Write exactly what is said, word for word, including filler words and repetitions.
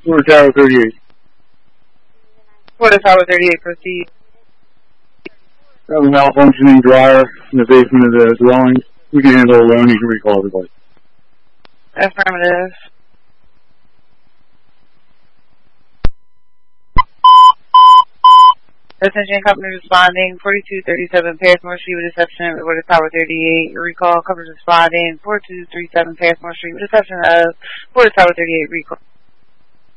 Florida Tower thirty-eight. Florida Tower thirty-eight, proceed. I have a malfunctioning dryer in the basement of the dwelling. We can handle it alone. You can recall everybody. Affirmative. Attention company responding, forty-two thirty-seven Passmore Street with reception of Florida Tower thirty-eight. Recall company responding, forty-two thirty-seven Passmore Street with reception of Florida Tower thirty-eight. Recall.